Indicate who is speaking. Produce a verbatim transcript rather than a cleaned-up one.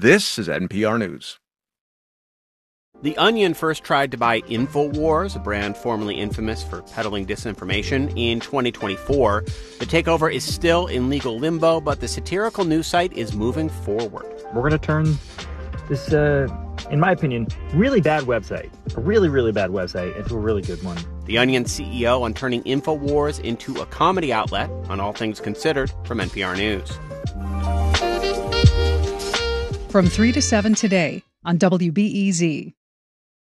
Speaker 1: This is N P R News.
Speaker 2: The Onion first tried to buy InfoWars, a brand formerly infamous for peddling disinformation, in twenty twenty-four. The takeover is still in legal limbo, but the satirical news site is moving forward.
Speaker 3: We're going to turn this, uh, in my opinion, really bad website, a really, really bad website, into a really good one.
Speaker 2: The Onion C E O on turning InfoWars into a comedy outlet on All Things Considered from N P R News.
Speaker 4: From three to seven today on W B E Z.